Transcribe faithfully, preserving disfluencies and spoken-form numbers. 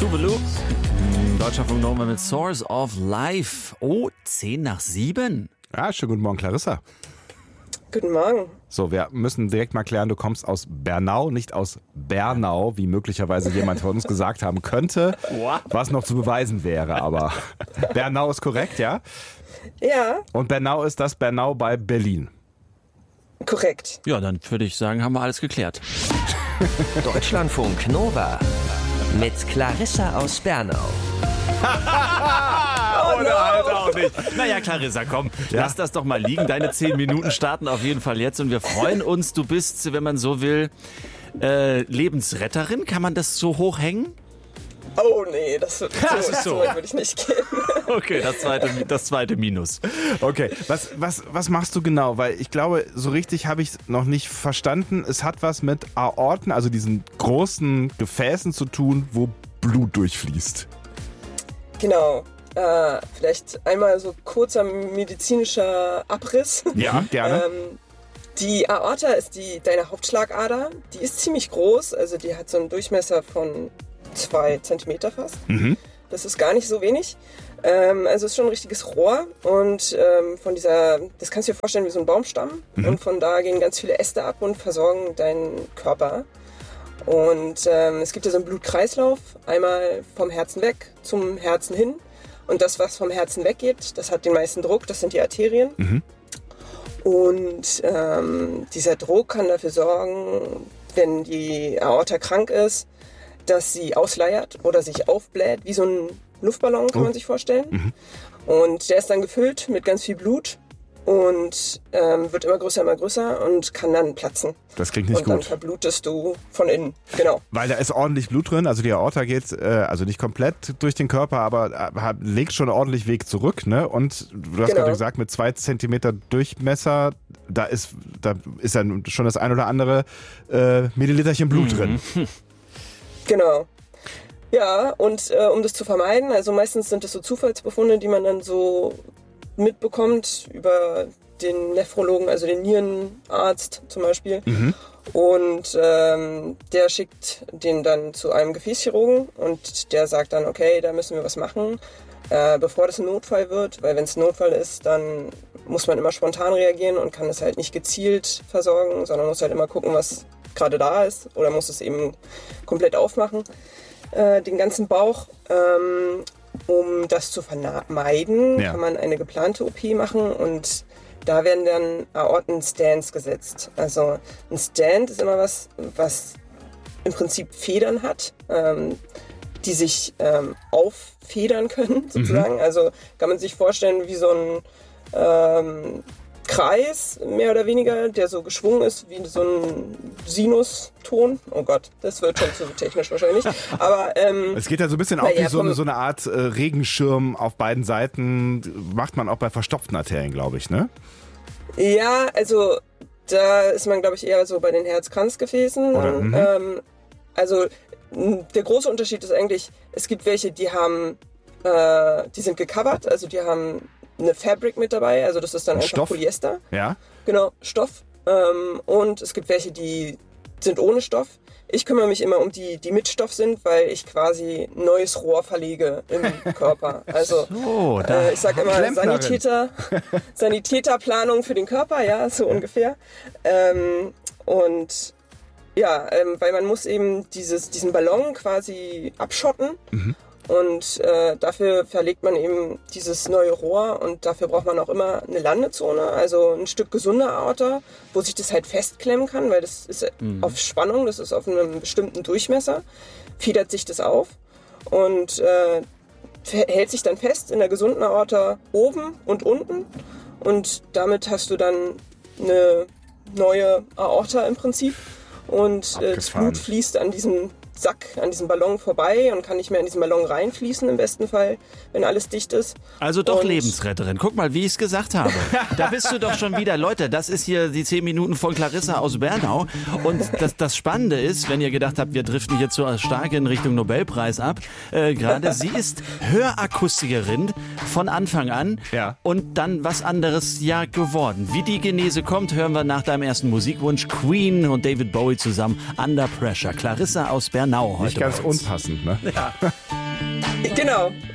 Tuvalu. Deutschlandfunk Nova mit Source of Life. Oh, zehn nach sieben. Ja, schönen guten Morgen, Clarissa. Guten Morgen. So, wir müssen direkt mal klären, du kommst aus Bernau, nicht aus Bernau, wie möglicherweise jemand von uns gesagt haben könnte, was noch zu beweisen wäre. Aber Bernau ist korrekt, ja? Ja. Und Bernau ist das Bernau bei Berlin. Korrekt. Ja, dann würde ich sagen, haben wir alles geklärt. Deutschlandfunk Nova mit Clarissa aus Bernau. Oder halt auch nicht. Naja, Clarissa, komm, ja. lass das doch mal liegen. Deine zehn Minuten starten auf jeden Fall jetzt und wir freuen uns. Du bist, wenn man so will, äh, Lebensretterin. Kann man das so hochhängen? Oh nee, das, das, das ist so. so weit würde ich nicht gehen. Okay, das zweite, das zweite Minus. Okay, was, was, was machst du genau? Weil ich glaube, so richtig habe ich es noch nicht verstanden. Es hat was mit Aorten, also diesen großen Gefäßen zu tun, wo Blut durchfließt. Genau. Äh, vielleicht einmal so kurzer medizinischer Abriss. Ja, gerne. ähm, die Aorta ist die, deine Hauptschlagader. Die ist ziemlich groß, also die hat so einen Durchmesser von zwei Zentimeter fast. Mhm. Das ist gar nicht so wenig. Ähm, also ist schon ein richtiges Rohr und ähm, von dieser, das kannst du dir vorstellen wie so ein Baumstamm. Mhm. Und von da gehen ganz viele Äste ab und versorgen deinen Körper. Und ähm, es gibt ja so einen Blutkreislauf, einmal vom Herzen weg zum Herzen hin. Und das, was vom Herzen weggeht, das hat den meisten Druck, das sind die Arterien. Mhm. Und ähm, dieser Druck kann dafür sorgen, wenn die Aorta krank ist, dass sie ausleiert oder sich aufbläht, wie so ein Luftballon, kann oh. man sich vorstellen. Mhm. Und der ist dann gefüllt mit ganz viel Blut und ähm, wird immer größer, immer größer und kann dann platzen. Das klingt nicht und gut. Und dann verblutest du von innen, genau. Weil da ist ordentlich Blut drin, also die Aorta geht, äh, also nicht komplett durch den Körper, aber äh, legt schon ordentlich Weg zurück, ne? Und du hast genau. gerade gesagt, mit zwei Zentimeter Durchmesser, da ist, da ist dann schon das ein oder andere äh, Milliliterchen Blut mhm. drin. Genau. Ja, und äh, um das zu vermeiden, also meistens sind es so Zufallsbefunde, die man dann so mitbekommt über den Nephrologen, also den Nierenarzt zum Beispiel. Mhm. Und ähm, der schickt den dann zu einem Gefäßchirurgen und der sagt dann, okay, da müssen wir was machen, äh, bevor das ein Notfall wird, weil wenn es ein Notfall ist, dann muss man immer spontan reagieren und kann es halt nicht gezielt versorgen, sondern muss halt immer gucken, was gerade da ist oder muss es eben komplett aufmachen, äh, den ganzen Bauch. Ähm, um das zu vermeiden, ja. kann man eine geplante O P machen und da werden dann Aortenstands gesetzt. Also ein Stand ist immer was, was im Prinzip Federn hat, ähm, die sich ähm, auffedern können sozusagen. Mhm. Also kann man sich vorstellen wie so ein ähm, Kreis, mehr oder weniger, der so geschwungen ist wie so ein Sinuston. Oh Gott, das wird schon zu technisch wahrscheinlich. Aber ähm, es geht ja so ein bisschen auf ja, wie so eine, so eine Art äh, Regenschirm auf beiden Seiten. Macht man auch bei verstopften Arterien, glaube ich, ne? Ja, also da ist man, glaube ich, eher so bei den Herz-Kranzgefäßen. Oder, mhm. ähm, also der große Unterschied ist eigentlich, es gibt welche, die haben, äh, die sind gecovert, also die haben eine Fabric mit dabei, also das ist dann einfach Stoff? Polyester. Ja. Genau, Stoff. Ähm, und es gibt welche, die sind ohne Stoff. Ich kümmere mich immer um die, die mit Stoff sind, weil ich quasi neues Rohr verlege im Körper. Also so, äh, ich sage immer Sanitäter, Sanitäterplanung für den Körper, ja, so ungefähr. Ähm, und ja, ähm, weil man muss eben dieses, diesen Ballon quasi abschotten. Mhm. Und äh, dafür verlegt man eben dieses neue Rohr und dafür braucht man auch immer eine Landezone, also ein Stück gesunde Aorta, wo sich das halt festklemmen kann, weil das ist mhm. auf Spannung, das ist auf einem bestimmten Durchmesser, federt sich das auf und äh, hält sich dann fest in der gesunden Aorta oben und unten und damit hast du dann eine neue Aorta im Prinzip und äh, das Blut fließt an diesem Sack, an diesem Ballon vorbei und kann nicht mehr in diesen Ballon reinfließen im besten Fall, wenn alles dicht ist. Also doch und Lebensretterin. Guck mal, wie ich es gesagt habe. Da bist du doch schon wieder. Leute, das ist hier die zehn Minuten von Clarissa aus Bernau. Und das, das Spannende ist, wenn ihr gedacht habt, wir driften hier zu stark in Richtung Nobelpreis ab, äh, gerade sie ist Hörakustikerin von Anfang an ja. und dann was anderes ja geworden. Wie die Genese kommt, hören wir nach deinem ersten Musikwunsch. Queen und David Bowie zusammen, Under Pressure. Clarissa aus Bernau. Bernau heute. Nicht ganz bei uns. unpassend, ne? Ja. Genau,